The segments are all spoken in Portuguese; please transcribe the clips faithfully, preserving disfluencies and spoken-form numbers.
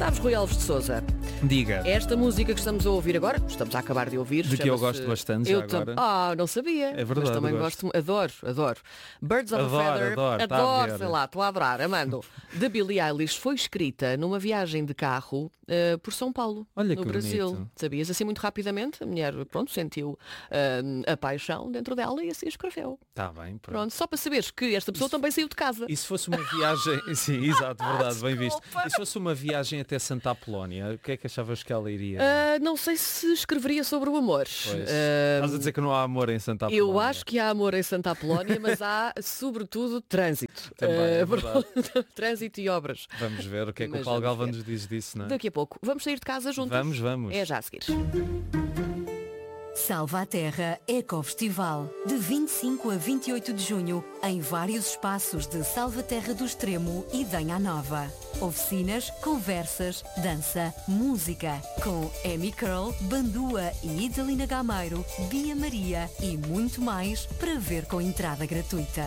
Sabes, Rui Alves de Sousa, Diga. esta música que estamos a ouvir agora, estamos a acabar de ouvir. De que eu chama-se- gosto bastante já eu tam- agora. Ah, não sabia. É verdade, Mas também gosto. gosto. Adoro, adoro. Birds of Adoro, a Feather. adoro, tá a adoro ver. sei lá, estou a adorar, amando. De Billie Eilish foi escrita numa viagem de carro eh, por São Paulo, Olha no que Brasil. bonito. Sabias? Assim muito rapidamente, a mulher, pronto, sentiu eh, a paixão dentro dela e assim escreveu. Está bem, pronto. Pronto, só para saberes que esta pessoa também saiu de casa. E se fosse uma viagem... Sim, exato, verdade, bem visto. Desculpa. E se fosse uma viagem até Santa Apolónia, o que é que achavas que ela iria? Ah, não sei se escreveria sobre o amor. Pois. Ah, Estás a dizer que não há amor em Santa Apolónia? eu acho que há amor em Santa Apolónia, mas há sobretudo trânsito. Também, é Ah, verdade. trânsito e obras. Vamos ver o que é que Mas o Paulo vamos Galvão ver. nos diz disso, não é? Daqui a pouco. Vamos sair de casa juntos? Vamos, vamos. É já a seguir. Salva a Terra Ecofestival, de vinte e cinco a vinte e oito de junho, em vários espaços de Salvaterra do Extremo e Danha Nova. Oficinas, conversas, dança, música, com Amy Curl, Bandua e Idalina Gameiro, Bia Maria e muito mais para ver com entrada gratuita.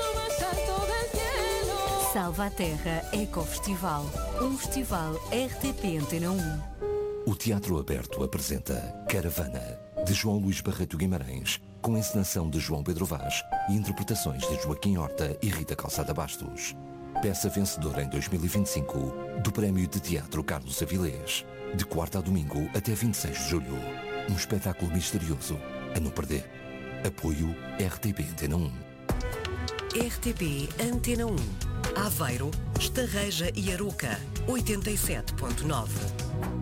Salva a Terra Ecofestival, um festival R T P Antena um. O Teatro Aberto apresenta Caravana, de João Luís Barreto Guimarães, com encenação de João Pedro Vaz e interpretações de Joaquim Horta e Rita Calçada Bastos. Peça vencedora em dois mil e vinte e cinco do Prémio de Teatro Carlos Avilés, de quarta a domingo até vinte e seis de julho. Um espetáculo misterioso a não perder. Apoio R T P Antena um. R T P Antena um. Aveiro, Estarreja e Aroca, oitenta e sete ponto nove.